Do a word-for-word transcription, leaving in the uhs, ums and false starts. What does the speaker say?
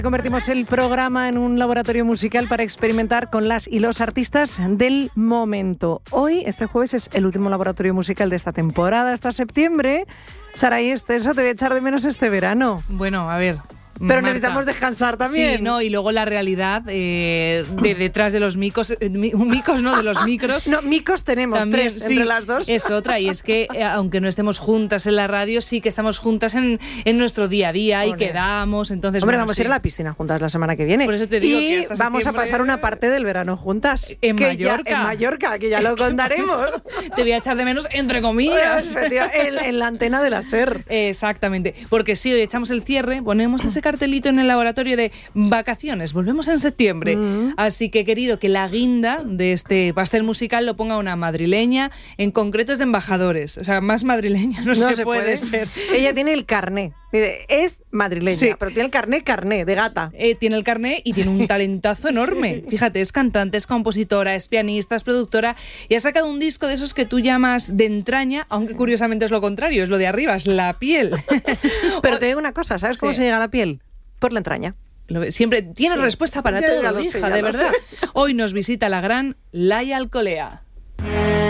Convertimos el programa en un laboratorio musical para experimentar con las y los artistas del momento. Hoy, este jueves, es el último laboratorio musical de esta temporada, hasta septiembre. Saray Esteso, te voy a echar de menos este verano. Bueno, a ver... Pero Marta, necesitamos descansar también. Sí, no, y luego la realidad eh, de detrás de los micos, eh, micos no, de los micros. No, micos tenemos también, tres sí, entre las dos. Es otra, y es que eh, aunque no estemos juntas en la radio, sí que estamos juntas en, en nuestro día a día. Hombre. Y quedamos, entonces... Hombre, bueno, vamos sí. a ir a la piscina juntas la semana que viene. Por eso te digo y que hasta vamos septiembre... a pasar una parte del verano juntas. En que Mallorca. Ya, en Mallorca, que ya es lo que contaremos. Te voy a echar de menos, entre comillas. en, en la antena de la SER. Exactamente, porque si hoy echamos el cierre, ponemos ese cartelito en el laboratorio de vacaciones, volvemos en septiembre. Mm. Así que he querido que la guinda de este pastel musical lo ponga una madrileña, en concreto es de embajadores. O sea, más madrileña no, no se, se puede, puede ser. Ella tiene el carné. Es madrileña, sí. Pero tiene el carné, carné, de gata. Eh, tiene el carné y tiene un talentazo enorme. Sí. Fíjate, es cantante, es compositora, es pianista, es productora y ha sacado un disco de esos que tú llamas de entraña, aunque curiosamente es lo contrario, es lo de arriba, es la piel. Pero te digo una cosa, ¿sabes cómo sí. se llega a la piel? Por la entraña. Siempre tienes sí. respuesta para ya, todo, ya hija, sé, de verdad. Sé. Hoy nos visita la gran Laia Alcolea.